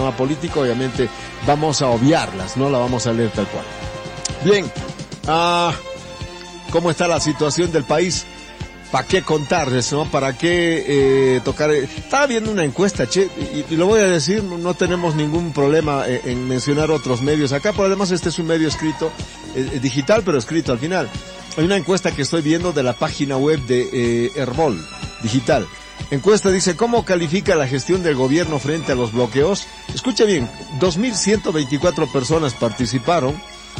panorama político, obviamente vamos a obviarlas, no la vamos a leer tal cual. Bien, ¿cómo está la situación del país? ¿Para qué contarles, no? ¿Para qué tocar? Estaba viendo una encuesta, y lo voy a decir, no tenemos ningún problema en mencionar otros medios acá, pero además este es un medio escrito, digital, pero escrito al final. Hay una encuesta que estoy viendo de la página web de Herbol Digital. Encuesta dice, ¿cómo califica la gestión del gobierno frente a los bloqueos? Escucha bien, 2.124 personas participaron.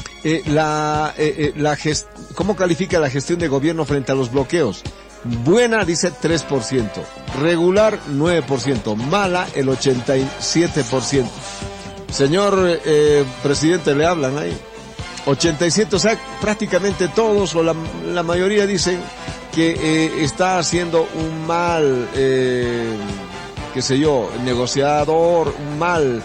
¿Cómo califica la gestión de gobierno frente a los bloqueos? Buena, dice 3%. Regular, 9%. Mala, el 87%. Señor presidente, le hablan ahí. 87%, o sea, prácticamente todos o la mayoría dicen que está haciendo un mal, qué sé yo, negociador, un mal,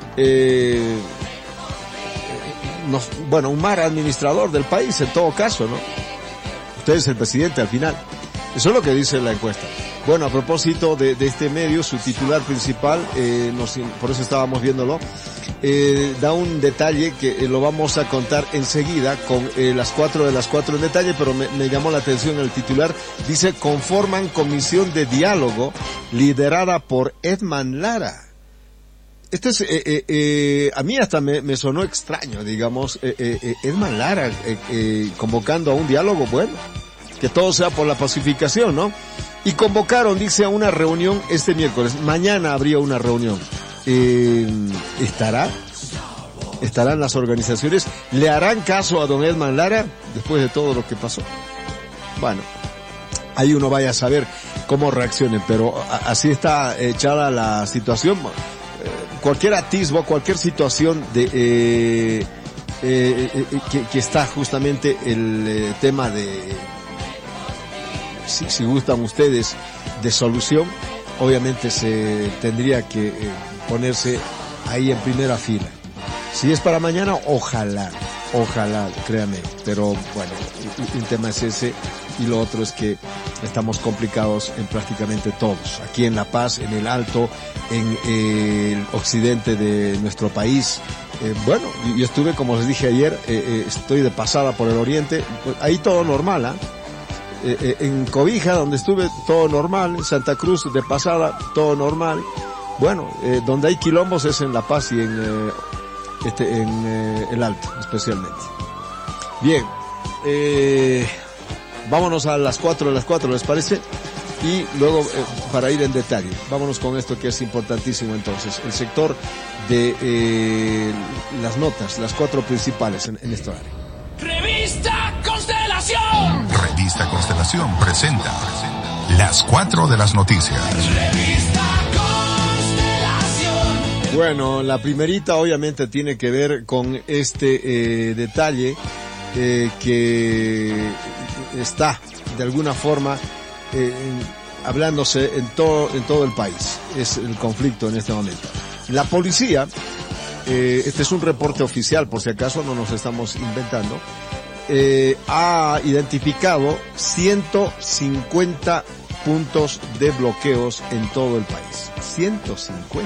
un mal administrador del país en todo caso, ¿no? Usted es el presidente al final. Eso es lo que dice la encuesta. Bueno, a propósito de este medio, su titular principal, por eso estábamos viéndolo, da un detalle que lo vamos a contar enseguida con las 4 de las 4 en detalle, pero me llamó la atención el titular. Dice, conforman comisión de diálogo liderada por Edman Lara. Esto es, a mí hasta me sonó extraño, digamos, Edman Lara convocando a un diálogo, bueno, que todo sea por la pacificación, ¿no? Y convocaron, dice, a una reunión este miércoles. Mañana habría una reunión. ¿Estarán las organizaciones? ¿Le harán caso a don Edman Lara después de todo lo que pasó? Bueno, ahí uno vaya a saber cómo reaccionen, pero así está echada la situación. Cualquier atisbo, cualquier situación de que está justamente el tema de, si gustan ustedes, de solución, obviamente se tendría que ponerse ahí en primera fila. Si es para mañana, ojalá, créame, pero bueno, un tema es ese, y lo otro es que estamos complicados en prácticamente todos, aquí en La Paz, en el Alto, en el occidente de nuestro país. Bueno, yo estuve, como les dije ayer, estoy de pasada por el oriente, ahí todo normal, ¿ah? En Cobija, donde estuve, todo normal. En Santa Cruz, de pasada, todo normal. Bueno, donde hay quilombos es en La Paz y en el Alto, especialmente. Bien, vámonos a las 4 de las 4, ¿les parece? Y luego, para ir en detalle, vámonos con esto que es importantísimo entonces, el sector de las notas, las 4 principales en esta área. Revista Constelación. Revista Constelación presenta las 4 de las noticias. Revista Constelación. Bueno, la primerita obviamente tiene que ver con este detalle que está de alguna forma hablándose en todo el país. Es el conflicto en este momento. La policía, este es un reporte oficial, por si acaso no nos estamos inventando, ha identificado 150 puntos de bloqueos en todo el país. 150.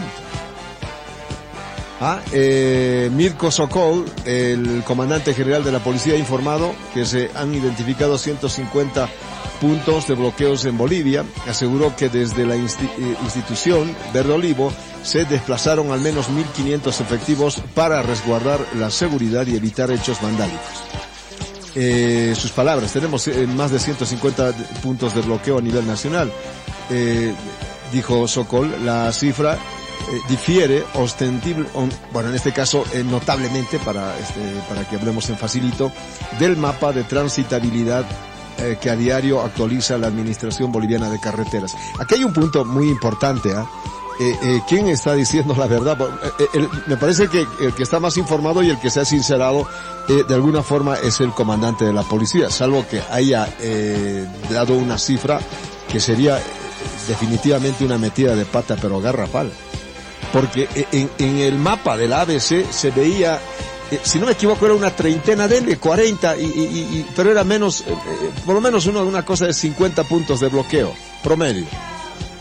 Mirko Sokol, el comandante general de la policía, ha informado que se han identificado 150 puntos de bloqueos en Bolivia. Aseguró que desde la institución Verde Olivo se desplazaron al menos 1.500 efectivos para resguardar la seguridad y evitar hechos vandálicos. Sus palabras, tenemos más de 150 puntos de bloqueo a nivel nacional. Dijo Sokol, la cifra difiere en este caso notablemente, para que hablemos en facilito, del mapa de transitabilidad que a diario actualiza la Administración Boliviana de Carreteras. Aquí hay un punto muy importante, ¿quién está diciendo la verdad? Me parece que el que está más informado y el que se ha sincerado de alguna forma es el comandante de la policía, salvo que haya dado una cifra que sería definitivamente una metida de pata, pero garrafal. Porque en el mapa de la ABC se veía, si no me equivoco, era una treintena de 40, pero era menos, por lo menos una cosa de 50 puntos de bloqueo, promedio.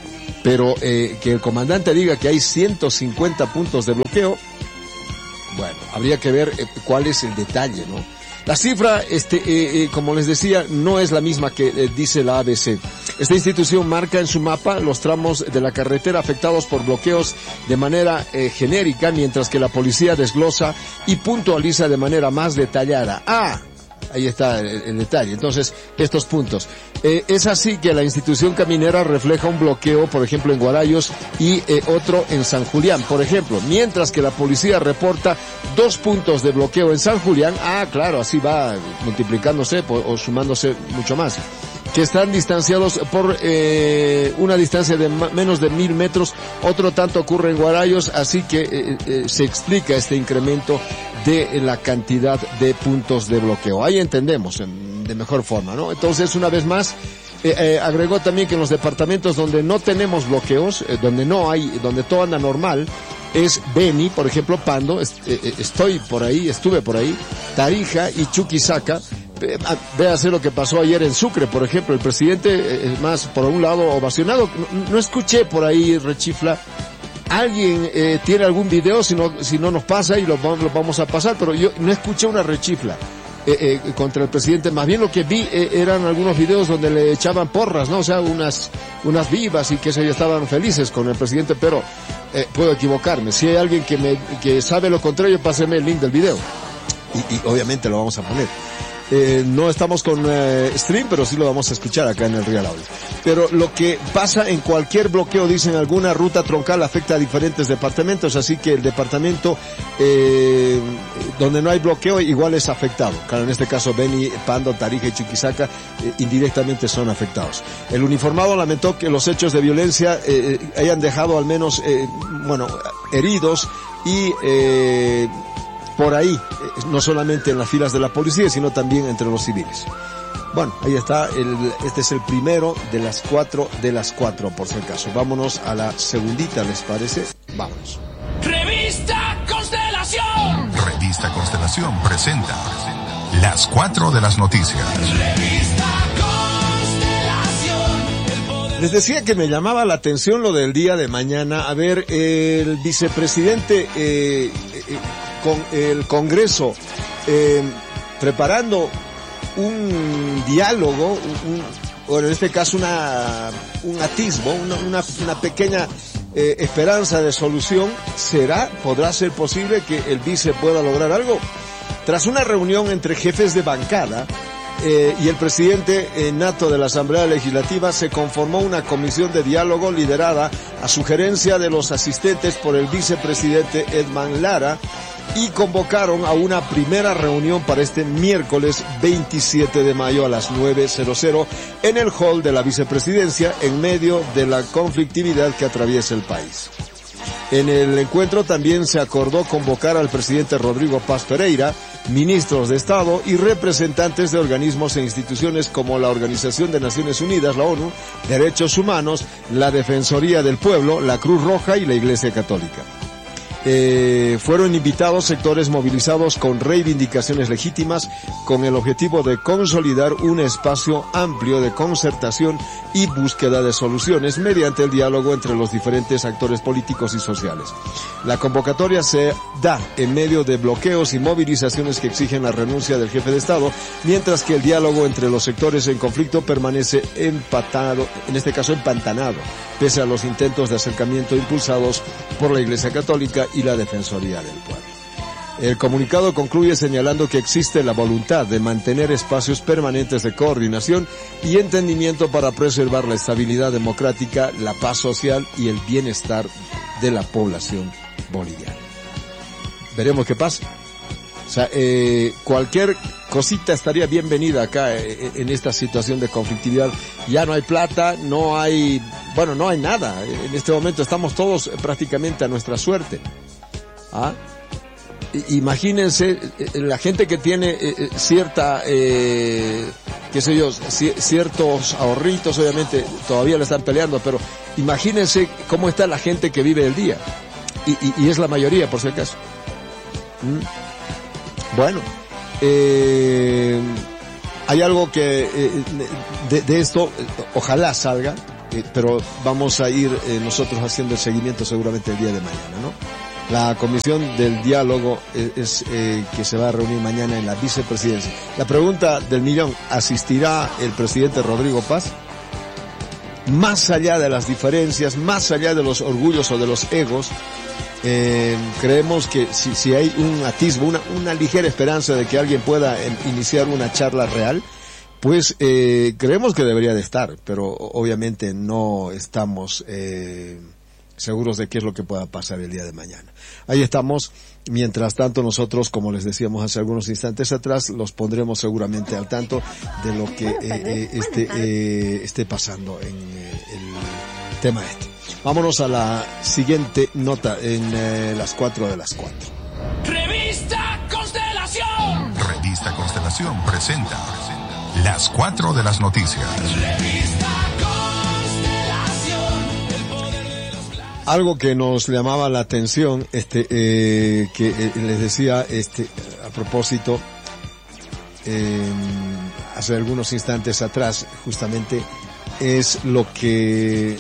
Pero que el comandante diga que hay 150 puntos de bloqueo, bueno, habría que ver cuál es el detalle, ¿no? La cifra, como les decía, no es la misma que dice la ABC. Esta institución marca en su mapa los tramos de la carretera afectados por bloqueos de manera genérica, mientras que la policía desglosa y puntualiza de manera más detallada. Ahí está el detalle. Entonces, estos puntos. Es así que la institución caminera refleja un bloqueo, por ejemplo, en Guarayos y otro en San Julián, por ejemplo. Mientras que la policía reporta 2 puntos de bloqueo en San Julián. Claro, así va multiplicándose o sumándose mucho más. Que están distanciados por una distancia de menos de 1,000 metros. Otro tanto ocurre en Guarayos, así que se explica este incremento de la cantidad de puntos de bloqueo. Ahí entendemos de mejor forma, ¿no? Entonces, una vez más, agregó también que en los departamentos donde no tenemos bloqueos, donde todo anda normal, es Beni, por ejemplo, Pando, estuve por ahí, Tarija y Chuquisaca. Véase lo que pasó ayer en Sucre, por ejemplo, el presidente, más por un lado ovacionado. No escuché por ahí rechifla. Alguien tiene algún video, si no nos pasa y lo vamos a pasar, pero yo no escuché una rechifla contra el presidente. Más bien lo que vi eran algunos videos donde le echaban porras, ¿no? O sea, unas vivas y que se estaban felices con el presidente, pero puedo equivocarme. Si hay alguien que sabe lo contrario, páseme el link del video y obviamente lo vamos a poner. No estamos con stream, pero sí lo vamos a escuchar acá en el Real Audio. Pero lo que pasa en cualquier bloqueo, dicen, alguna ruta troncal afecta a diferentes departamentos, así que el departamento donde no hay bloqueo igual es afectado. Claro, en este caso Beni, Pando, Tarija y Chuquisaca indirectamente son afectados. El uniformado lamentó que los hechos de violencia hayan dejado al menos heridos y por ahí, no solamente en las filas de la policía, sino también entre los civiles. Bueno, ahí está, este es el primero de las cuatro, por si acaso. Vámonos a la segundita, ¿les parece? Vámonos. Revista Constelación. Revista Constelación presenta las 4 de las noticias. Revista Constelación. Les decía que me llamaba la atención lo del día de mañana. A ver, el vicepresidente con el Congreso preparando un diálogo, o en este caso un atisbo, una pequeña esperanza de solución. ¿Podrá ser posible que el vice pueda lograr algo? Tras una reunión entre jefes de bancada y el presidente nato de la Asamblea Legislativa, se conformó una comisión de diálogo liderada a sugerencia de los asistentes por el vicepresidente Edman Lara, y convocaron a una primera reunión para este miércoles 27 de mayo a las 9:00 en el hall de la vicepresidencia, en medio de la conflictividad que atraviesa el país. En el encuentro también se acordó convocar al presidente Rodrigo Paz Pereira, ministros de Estado y representantes de organismos e instituciones como la Organización de Naciones Unidas, la ONU, Derechos Humanos, la Defensoría del Pueblo, la Cruz Roja y la Iglesia Católica. Fueron invitados sectores movilizados con reivindicaciones legítimas, con el objetivo de consolidar un espacio amplio de concertación y búsqueda de soluciones mediante el diálogo entre los diferentes actores políticos y sociales. La convocatoria se da en medio de bloqueos y movilizaciones que exigen la renuncia del jefe de Estado, mientras que el diálogo entre los sectores en conflicto permanece empantanado, pese a los intentos de acercamiento impulsados por la Iglesia Católica y la Defensoría del Pueblo. El comunicado concluye señalando que existe la voluntad de mantener espacios permanentes de coordinación y entendimiento para preservar la estabilidad democrática, la paz social y el bienestar de la población boliviana. Veremos qué pasa. O sea, cualquier cosita estaría bienvenida acá en esta situación de conflictividad. Ya no hay plata, no hay nada. En este momento estamos todos prácticamente a nuestra suerte. Imagínense la gente que tiene ciertos ahorritos, obviamente todavía le están peleando, pero imagínense cómo está la gente que vive el día. Y es la mayoría, por si acaso. Bueno, hay algo que de esto ojalá salga, pero vamos a ir nosotros haciendo el seguimiento seguramente el día de mañana, ¿no? La comisión del diálogo es que se va a reunir mañana en la vicepresidencia. La pregunta del millón: ¿asistirá el presidente Rodrigo Paz? Más allá de las diferencias, más allá de los orgullos o de los egos, creemos que si hay un atisbo, una ligera esperanza de que alguien pueda iniciar una charla real, pues creemos que debería de estar, pero obviamente no estamos seguros de qué es lo que pueda pasar el día de mañana. Ahí estamos. Mientras tanto, nosotros, como les decíamos hace algunos instantes atrás, los pondremos seguramente al tanto de lo que esté pasando en el tema este. Vámonos a la siguiente nota en las 4 de las 4. Revista Constelación. Revista Constelación presenta las 4 de las noticias. Revista Constelación. El poder de los clásicos. Algo que nos llamaba la atención, que les decía, a propósito, hace algunos instantes atrás, justamente, es lo que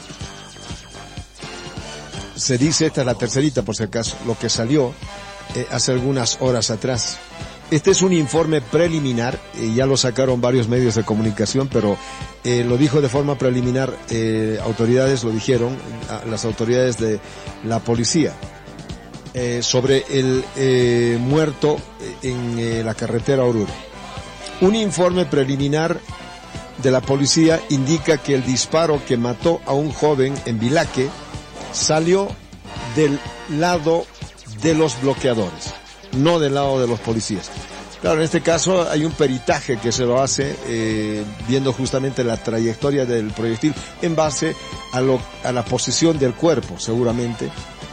se dice, esta es la tercerita por si acaso, lo que salió hace algunas horas atrás. Este es un informe preliminar, ya lo sacaron varios medios de comunicación, pero lo dijo de forma preliminar, autoridades lo dijeron, las autoridades de la policía, sobre el muerto en la carretera Oruro. Un informe preliminar de la policía indica que el disparo que mató a un joven en Vilaque salió del lado de los bloqueadores, no del lado de los policías. Claro, en este caso hay un peritaje que se lo hace viendo justamente la trayectoria del proyectil en base a la posición del cuerpo, seguramente.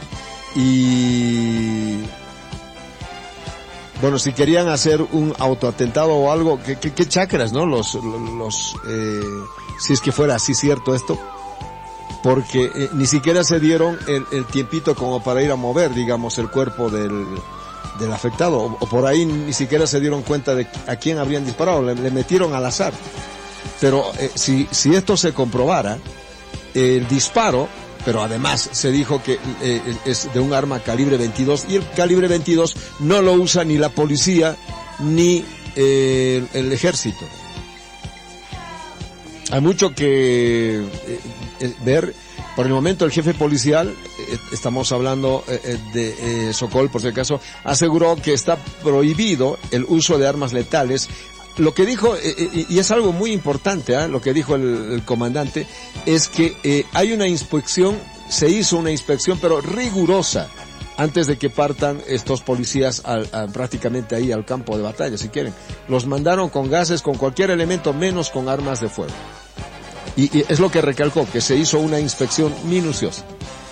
Y bueno, si querían hacer un autoatentado o algo, ¿qué chakras, no? Si es que fuera así cierto esto, porque ni siquiera se dieron el tiempito como para ir a mover, digamos, el cuerpo del afectado, o por ahí ni siquiera se dieron cuenta de a quién habrían disparado, le metieron al azar. Pero si esto se comprobara, el disparo, pero además se dijo que es de un arma calibre 22, y el calibre 22 no lo usa ni la policía ni el ejército. Hay mucho que ver. Por el momento el jefe policial, estamos hablando de Sokol por si acaso, aseguró que está prohibido el uso de armas letales. Lo que dijo, y es algo muy importante, lo que dijo el comandante, es que hay una inspección, se hizo una inspección pero rigurosa antes de que partan estos policías prácticamente ahí al campo de batalla, si quieren. Los mandaron con gases, con cualquier elemento, menos con armas de fuego. Y es lo que recalcó, que se hizo una inspección minuciosa.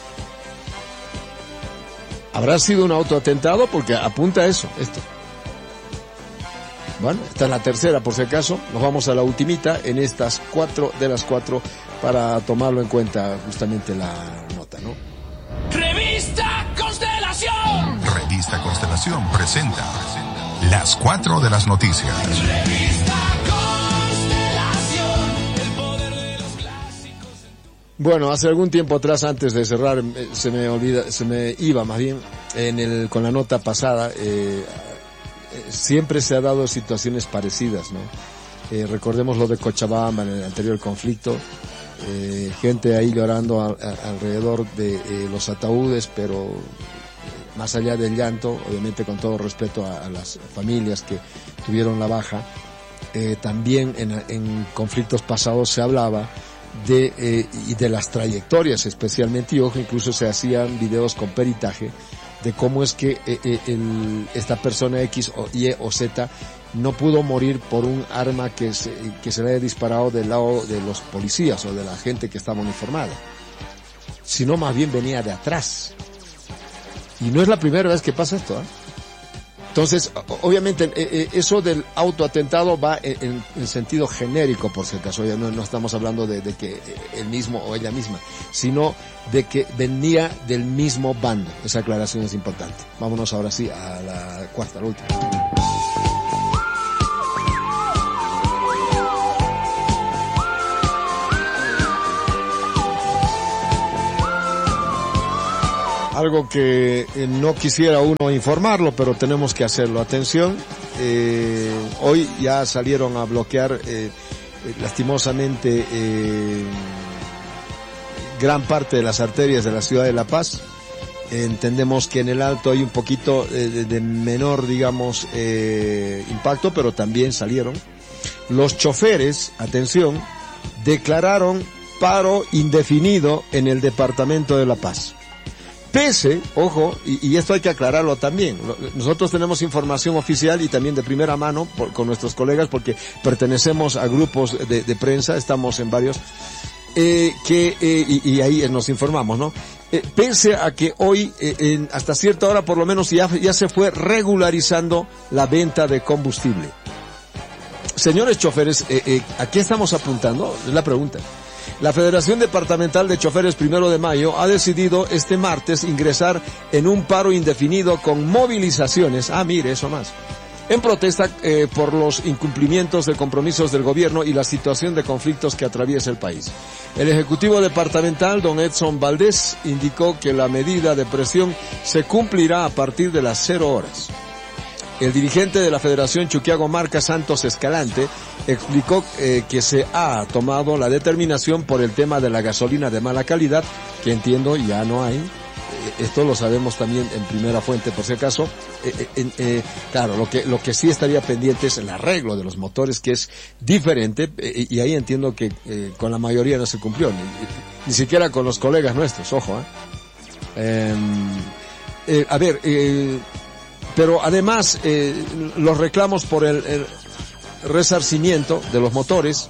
¿Habrá sido un autoatentado? Porque apunta a eso, esto. Bueno, esta es la tercera, por si acaso. Nos vamos a la ultimita en estas 4 de las 4 para tomarlo en cuenta justamente la nota, ¿no? Revista Constelación. Revista Constelación presenta las 4 de las noticias. Revista Constelación. El poder de los clásicos. Bueno, hace algún tiempo atrás, antes de cerrar, se me iba más bien con la nota pasada. Siempre se ha dado situaciones parecidas, ¿no? Recordemos lo de Cochabamba en el anterior conflicto, gente ahí llorando alrededor de los ataúdes, pero más allá del llanto, obviamente con todo respeto a las familias que tuvieron la baja, también en conflictos pasados se hablaba y de las trayectorias especialmente, y ojo, incluso se hacían videos con peritaje de cómo es que esta persona X o Y o Z no pudo morir por un arma que se le haya disparado del lado de los policías o de la gente que estaba uniformada, sino más bien venía de atrás. Y no es la primera vez que pasa esto, ¿eh? Entonces, obviamente, eso del autoatentado va en sentido genérico, por si acaso. Ya no estamos hablando de que él mismo o ella misma, sino de que venía del mismo bando. Esa aclaración es importante. Vámonos ahora sí a la cuarta, la última. algo que no quisiera uno informarlo, pero tenemos que hacerlo. Atención, hoy ya salieron a bloquear lastimosamente gran parte de las arterias de la ciudad de La Paz. Entendemos que en el Alto hay un poquito de menor, digamos, impacto, pero también salieron. Los choferes, atención, declararon paro indefinido en el departamento de La Paz. Pese, ojo, y esto hay que aclararlo también, nosotros tenemos información oficial y también de primera mano con nuestros colegas, porque pertenecemos a grupos de prensa, estamos en varios, y ahí nos informamos, ¿no? Pese a que hoy, hasta cierta hora por lo menos, ya se fue regularizando la venta de combustible. Señores choferes, ¿a qué estamos apuntando? Es la pregunta. La Federación Departamental de Choferes 1 de Mayo ha decidido este martes ingresar en un paro indefinido con movilizaciones, mire, eso más, en protesta por los incumplimientos de compromisos del gobierno y la situación de conflictos que atraviesa el país. El Ejecutivo Departamental, don Edson Valdés, indicó que la medida de presión se cumplirá a partir de las 0 horas. El dirigente de la Federación Chuquiago Marca, Santos Escalante, explicó que se ha tomado la determinación por el tema de la gasolina de mala calidad, que entiendo ya no hay. Esto lo sabemos también en primera fuente, por si acaso. Claro, lo que sí estaría pendiente es el arreglo de los motores, que es diferente, y ahí entiendo que con la mayoría no se cumplió, ni siquiera con los colegas nuestros, ojo. Pero además, los reclamos por el resarcimiento de los motores,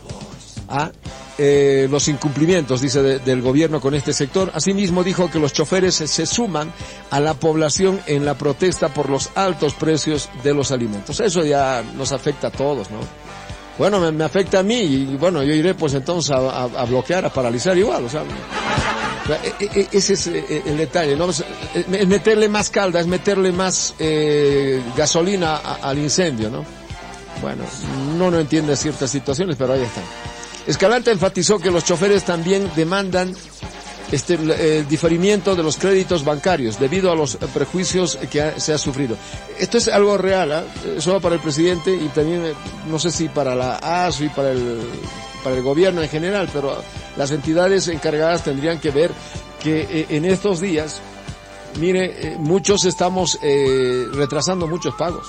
los incumplimientos, dice, del gobierno con este sector. Asimismo dijo que los choferes se suman a la población en la protesta por los altos precios de los alimentos. Eso ya nos afecta a todos, ¿no? Bueno, me afecta a mí, y bueno, yo iré pues entonces a bloquear, a paralizar igual, o sea, ese es el detalle, ¿no? Es meterle más calda, es meterle más gasolina al incendio, ¿no? Bueno, no entiende ciertas situaciones, pero ahí están. Escalante enfatizó que los choferes también demandan el diferimiento de los créditos bancarios debido a los prejuicios que se ha sufrido. Esto es algo real, solo para el presidente y también, no sé si para la ASO y para el gobierno en general, pero las entidades encargadas tendrían que ver que en estos días, mire, muchos estamos retrasando muchos pagos.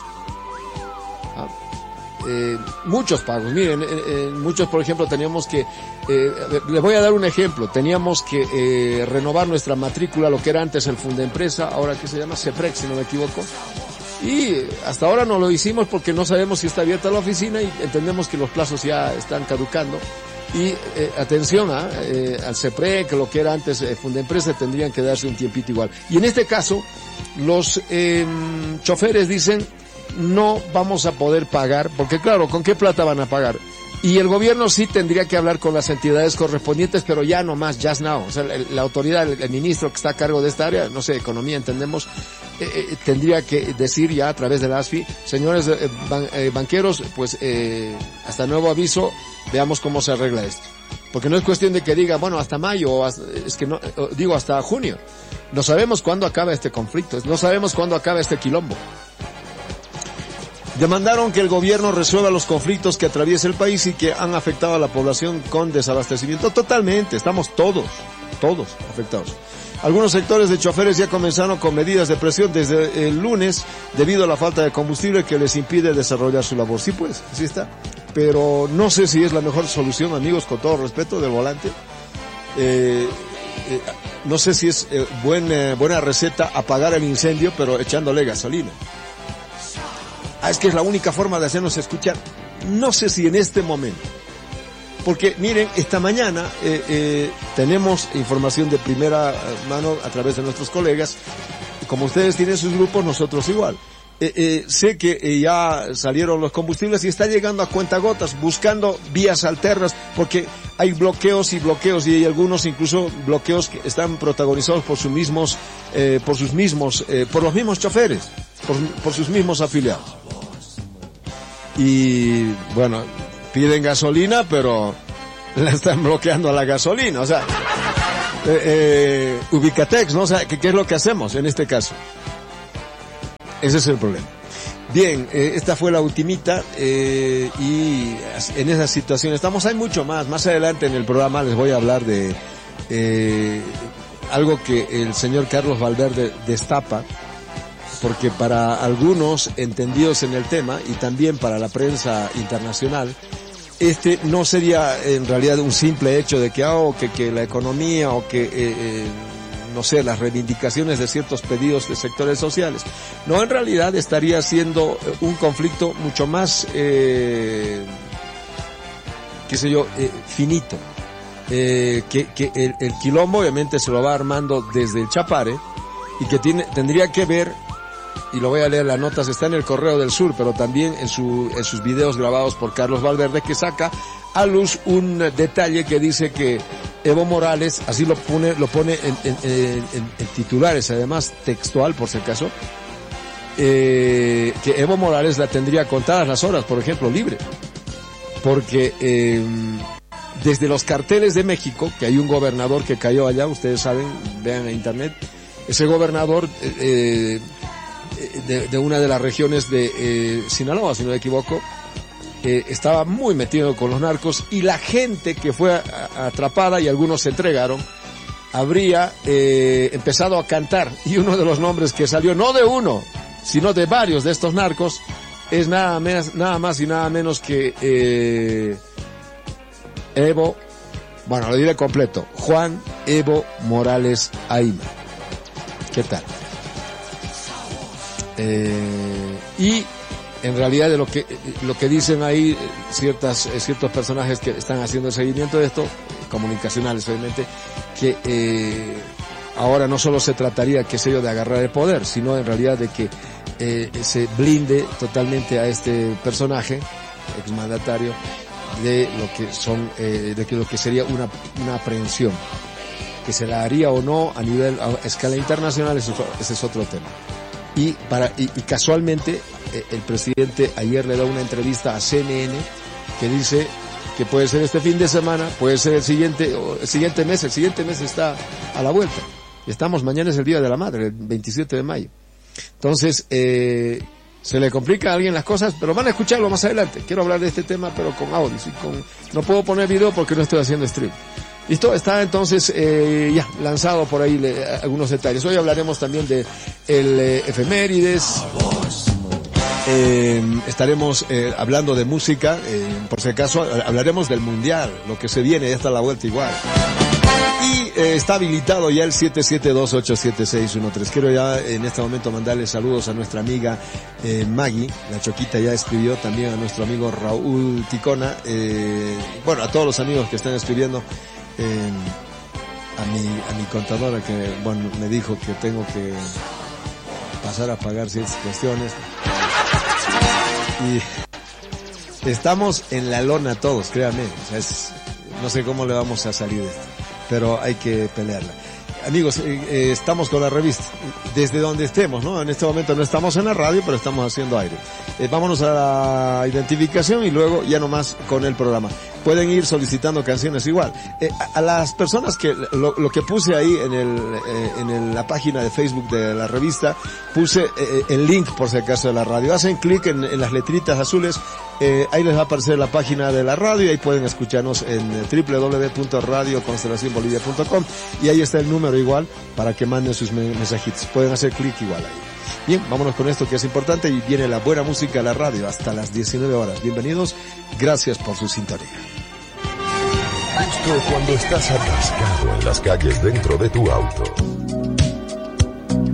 Muchos pagos. Miren, muchos, por ejemplo, teníamos que, les voy a dar un ejemplo, teníamos que renovar nuestra matrícula, lo que era antes el Fundempresa, ahora que se llama CEPREX, si no me equivoco, y hasta ahora no lo hicimos porque no sabemos si está abierta la oficina y entendemos que los plazos ya están caducando. Y atención al CEPREC, lo que era antes Fundempresa, tendrían que darse un tiempito igual. Y en este caso, los choferes dicen, no vamos a poder pagar, porque claro, ¿con qué plata van a pagar? Y el gobierno sí tendría que hablar con las entidades correspondientes, pero ya no más, just now. O sea, la autoridad, el ministro que está a cargo de esta área, no sé, economía, entendemos, tendría que decir ya a través de la ASFI, señores banqueros, pues hasta nuevo aviso, veamos cómo se arregla esto. Porque no es cuestión de que diga, bueno, hasta mayo, o es que no, digo hasta junio. No sabemos cuándo acaba este conflicto, no sabemos cuándo acaba este quilombo. Demandaron que el gobierno resuelva los conflictos que atraviesa el país y que han afectado a la población con desabastecimiento. Totalmente, estamos todos afectados. Algunos sectores de choferes ya comenzaron con medidas de presión desde el lunes debido a la falta de combustible que les impide desarrollar su labor. Sí, pues, así está. Pero no sé si es la mejor solución, amigos, con todo respeto del volante. No sé si es buena receta apagar el incendio, pero echándole gasolina. Es que es la única forma de hacernos escuchar. No sé si en este momento. Porque miren, esta mañana tenemos información de primera mano a través de nuestros colegas. Como ustedes tienen sus grupos, nosotros igual. Sé que ya salieron los combustibles y está llegando a cuentagotas, buscando vías alternas, porque hay bloqueos y hay algunos incluso bloqueos que están protagonizados por los mismos choferes, por sus mismos afiliados. Y bueno, piden gasolina, pero la están bloqueando a la gasolina, o sea, Ubicatex, ¿no? O sea, ¿qué es lo que hacemos en este caso? Ese es el problema. Bien, esta fue la ultimita, y en esa situación estamos. Hay mucho más. Más adelante en el programa les voy a hablar de algo que el señor Carlos Valverde destapa, porque para algunos entendidos en el tema y también para la prensa internacional, no sería en realidad un simple hecho de que la economía o que no sé, las reivindicaciones de ciertos pedidos de sectores sociales. No, en realidad estaría siendo un conflicto mucho más, finito. Que el quilombo obviamente se lo va armando desde el Chapare, y que tendría que ver, y lo voy a leer, las notas está en el Correo del Sur, pero también en sus videos grabados por Carlos Valverde, que saca a luz un detalle que dice que Evo Morales, así lo pone en titulares, además textual por si acaso, que Evo Morales la tendría contadas las horas, por ejemplo, libre, porque desde los carteles de México, que hay un gobernador que cayó allá, ustedes saben, vean en internet, ese gobernador de una de las regiones de Sinaloa, si no me equivoco, estaba muy metido con los narcos, y la gente que fue atrapada, y algunos se entregaron, habría empezado a cantar, y uno de los nombres que salió, no de uno, sino de varios de estos narcos, es nada más y nada menos que Evo, bueno, lo diré completo, Juan Evo Morales Aima. ¿Qué tal? Y en realidad de lo que dicen ahí ciertos personajes que están haciendo el seguimiento de esto, comunicacionales obviamente, que ahora no solo se trataría, qué sé yo, de agarrar el poder, sino en realidad de que se blinde totalmente a este personaje exmandatario de lo que sería una aprehensión, que se la haría o no a escala internacional. Ese es otro tema. Y casualmente el presidente ayer le da una entrevista a CNN que dice que puede ser este fin de semana, puede ser el siguiente mes está a la vuelta. Mañana es el Día de la Madre, el 27 de mayo. Entonces, se le complica a alguien las cosas, pero van a escucharlo más adelante. Quiero hablar de este tema, pero con audio, no puedo poner video porque no estoy haciendo stream. Listo, está entonces ya lanzado por ahí algunos detalles. Hoy hablaremos también de el efemérides. Estaremos hablando de música, por si acaso hablaremos del mundial, lo que se viene, ya está a la vuelta igual. Y está habilitado ya el 772-87613. Quiero ya en este momento mandarle saludos a nuestra amiga Maggie, la Choquita ya escribió, también a nuestro amigo Raúl Ticona, bueno, a todos los amigos que están escribiendo, a mi contadora que, bueno, me dijo que tengo que pasar a pagar ciertas cuestiones. Y estamos en la lona todos, créanme, o sea, no sé cómo le vamos a salir de esto, pero hay que pelearla. Amigos, estamos con la revista, desde donde estemos, ¿no? En este momento no estamos en la radio, pero estamos haciendo aire. Vámonos a la identificación y luego ya nomás con el programa. Pueden ir solicitando canciones igual. A las personas que, lo que puse ahí en la página de Facebook de la revista, puse el link por si acaso de la radio. Hacen clic en las letritas azules, ahí les va a aparecer la página de la radio y ahí pueden escucharnos en www.radioconstelacionbolivia.com y ahí está el número igual para que manden sus mensajitos. Pueden hacer clic igual ahí. Bien, vámonos con esto que es importante y viene la buena música a la radio hasta las 19 horas. Bienvenidos, gracias por su sintonía. Justo cuando estás atascado en las calles dentro de tu auto,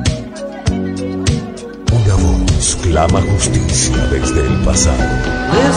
una voz clama justicia desde el pasado.